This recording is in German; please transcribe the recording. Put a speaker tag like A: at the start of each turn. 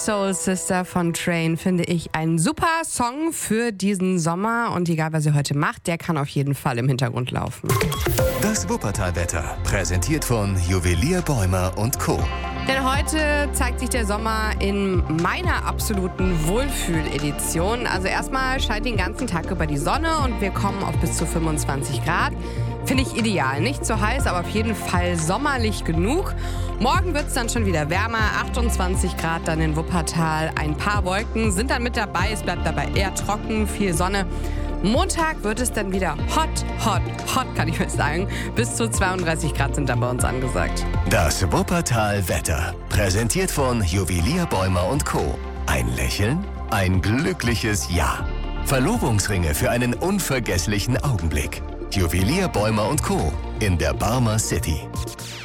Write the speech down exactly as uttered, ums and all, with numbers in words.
A: Soul Sister von Train finde ich ein super Song für diesen Sommer und egal, was ihr heute macht, der kann auf jeden Fall im Hintergrund laufen.
B: Das Wuppertal-Wetter, präsentiert von Juwelier Bäumer und Co.
A: Denn heute zeigt sich der Sommer in meiner absoluten Wohlfühl-Edition. Also erstmal scheint den ganzen Tag über die Sonne und wir kommen auf bis zu fünfundzwanzig Grad. Finde ich ideal. Nicht zu heiß, aber auf jeden Fall sommerlich genug. Morgen wird es dann schon wieder wärmer, achtundzwanzig Grad dann in Wuppertal. Ein paar Wolken sind dann mit dabei, es bleibt dabei eher trocken, viel Sonne. Montag wird es dann wieder hot, hot, hot, kann ich mal sagen. Bis zu zweiunddreißig Grad sind dann bei uns angesagt.
B: Das Wuppertal-Wetter, präsentiert von Juwelier Bäumer und Co. Ein Lächeln, ein glückliches Ja. Verlobungsringe für einen unvergesslichen Augenblick. Juwelier Bäumer und Co. in der Barmer City.